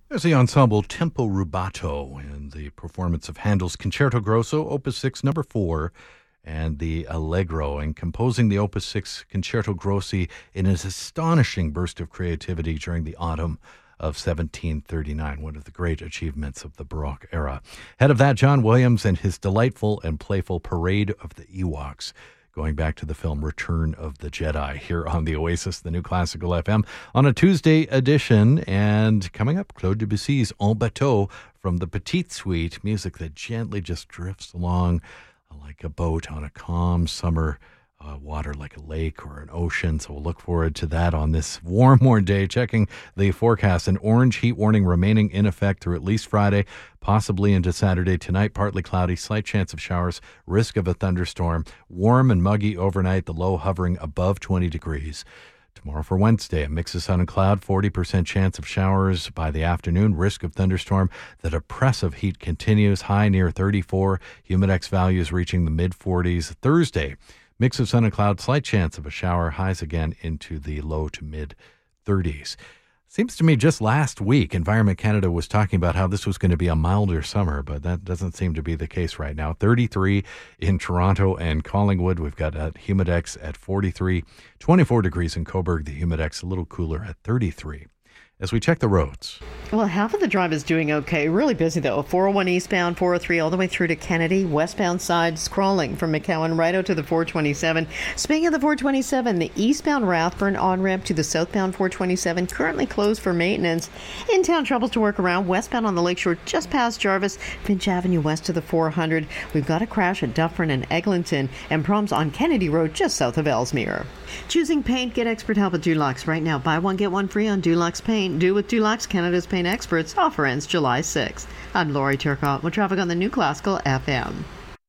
There's the ensemble Tempo Rubato in the performance of Handel's Concerto Grosso, Opus 6, number 4, and the Allegro, and composing the Opus 6 Concerto Grossi in an astonishing burst of creativity during the autumn of 1739, one of the great achievements of the Baroque era. Head of that, John Williams and his delightful and playful Parade of the Ewoks, going back to the film Return of the Jedi, here on the Oasis, the new classical FM, on a Tuesday edition. And coming up, Claude Debussy's En Bateau from the Petite Suite, music that gently just drifts along like a boat on a calm summer water, like a lake or an ocean. So we'll look forward to that on this warm day. Checking the forecast, an orange heat warning remaining in effect through at least Friday, possibly into Saturday. Tonight, partly cloudy, slight chance of showers, risk of a thunderstorm. Warm and muggy overnight, the low hovering above 20 degrees. Tomorrow for Wednesday, a mix of sun and cloud, 40% chance of showers by the afternoon, risk of thunderstorm. The depressive heat continues, high near 34, humidex values reaching the mid-40s. Thursday, mix of sun and cloud, slight chance of a shower, highs again into the low to mid-30s. Seems to me just last week, Environment Canada was talking about how this was going to be a milder summer, but that doesn't seem to be the case right now. 33 in Toronto and Collingwood. We've got humidex at 43, 24 degrees in Cobourg. The humidex a little cooler at 33. As we check the roads. Well, half of the drive is doing okay. Really busy, though. 401 eastbound, 403 all the way through to Kennedy. Westbound side crawling from McCowan right out to the 427. Speaking of the 427, the eastbound Rathburn on-ramp to the southbound 427 currently closed for maintenance. In-town troubles to work around. Westbound on the lakeshore just past Jarvis. Finch Avenue west to the 400. We've got a crash at Dufferin and Eglinton. And problems on Kennedy Road just south of Ellesmere. Choosing paint? Get expert help at Dulux right now. Buy one, get one free on Dulux Paint. Do with Dulux, Canada's paint experts. Offer ends July 6th. I'm Lori Turcotte with traffic on the new classical FM.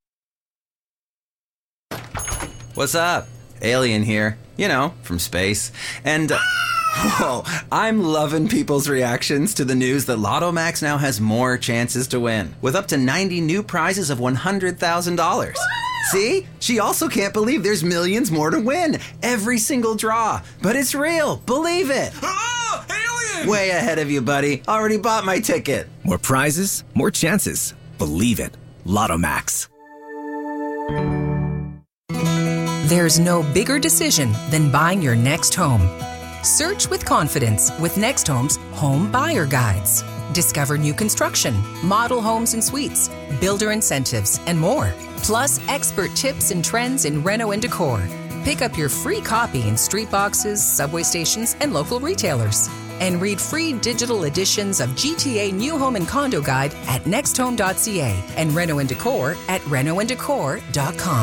What's up? Alien here. You know, from space. And, whoa, I'm loving people's reactions to the news that Lotto Max now has more chances to win, with up to 90 new prizes of $100,000. See? She also can't believe there's millions more to win. Every single draw. But it's real. Believe it. Oh, alien! Way ahead of you, buddy. Already bought my ticket. More prizes, more chances. Believe it. Lotto Max. There's no bigger decision than buying your next home. Search with confidence with Next Home's Home Buyer Guides. Discover new construction, model homes and suites, builder incentives, and more. Plus, expert tips and trends in reno and decor. Pick up your free copy in street boxes, subway stations, and local retailers. And read free digital editions of GTA New Home and Condo Guide at nexthome.ca and Reno and Decor at renoanddecor.com.